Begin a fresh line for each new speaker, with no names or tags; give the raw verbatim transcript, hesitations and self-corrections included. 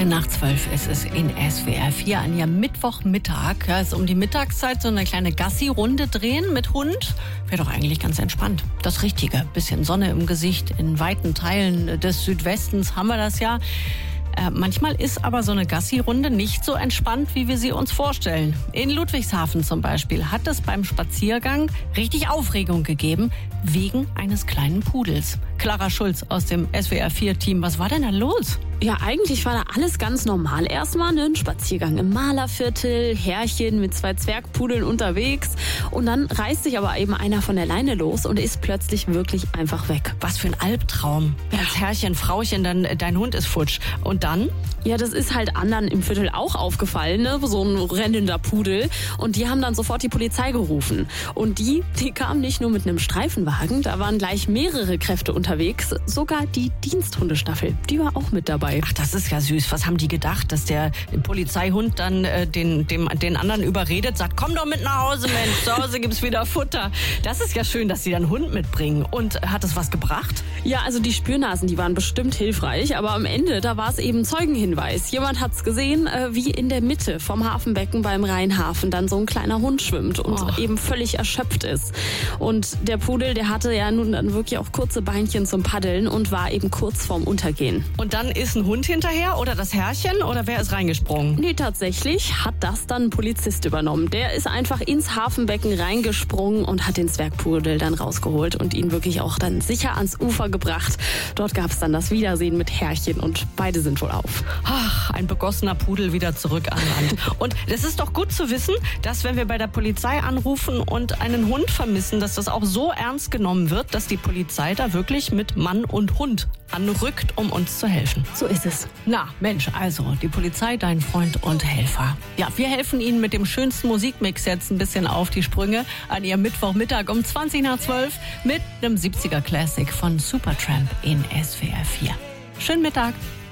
Viertel nach zwölf ist es in S W R vier an Ihrem Mittwochmittag. Ja, ist um die Mittagszeit so eine kleine Gassi-Runde drehen mit Hund. Wäre doch eigentlich ganz entspannt. Das Richtige. Bisschen Sonne im Gesicht. In weiten Teilen des Südwestens haben wir das ja. Äh, manchmal ist aber so eine Gassi-Runde nicht so entspannt, wie wir sie uns vorstellen. In Ludwigshafen zum Beispiel hat es beim Spaziergang richtig Aufregung gegeben, wegen eines kleinen Pudels. Clara Schulz aus dem S W R vier Team, was war denn da los?
Ja, eigentlich war da alles ganz normal. Erstmal ne, ein Spaziergang im Malerviertel, Herrchen mit zwei Zwergpudeln unterwegs. Und dann reißt sich aber eben einer von der Leine los und ist plötzlich wirklich einfach weg.
Was für ein Albtraum. Ja. Als Herrchen, Frauchen, dann dein Hund ist futsch. Und dann?
Ja, das ist halt anderen im Viertel auch aufgefallen, ne? So ein rennender Pudel. Und die haben dann sofort die Polizei gerufen. Und die, die kamen nicht nur mit einem Streifenwagen, da waren gleich mehrere Kräfte unterwegs. Sogar die Diensthundestaffel, die war auch mit dabei.
Ach, das ist ja süß. Was haben die gedacht, dass der Polizeihund dann äh, den, dem, den anderen überredet, sagt, komm doch mit nach Hause, Mensch, zu Hause gibt's wieder Futter. Das ist ja schön, dass sie dann einen Hund mitbringen. Und hat es was gebracht?
Ja, also die Spürnasen, die waren bestimmt hilfreich, aber am Ende, da war es eben Zeugenhinweis. Jemand hat's gesehen, äh, wie in der Mitte vom Hafenbecken beim Rheinhafen dann so ein kleiner Hund schwimmt und oh. eben völlig erschöpft ist. Und der Pudel, der hatte ja nun dann wirklich auch kurze Beinchen zum Paddeln und war eben kurz vorm Untergehen.
Und dann ist ein Hund hinterher oder das Herrchen oder wer ist reingesprungen?
Nee, tatsächlich hat das dann ein Polizist übernommen. Der ist einfach ins Hafenbecken reingesprungen und hat den Zwergpudel dann rausgeholt und ihn wirklich auch dann sicher ans Ufer gebracht. Dort gab es dann das Wiedersehen mit Herrchen und beide sind wohl auf.
Ach, ein begossener Pudel wieder zurück an Land. Und es ist doch gut zu wissen, dass wenn wir bei der Polizei anrufen und einen Hund vermissen, dass das auch so ernst genommen wird, dass die Polizei da wirklich mit Mann und Hund anrückt, um uns zu helfen.
So ist es.
Na, Mensch, also die Polizei, dein Freund und Helfer. Ja, wir helfen Ihnen mit dem schönsten Musikmix jetzt ein bisschen auf die Sprünge an Ihrem Mittwochmittag um zwanzig nach zwölf mit einem siebziger Classic von Supertramp in S W R vier. Schönen Mittag.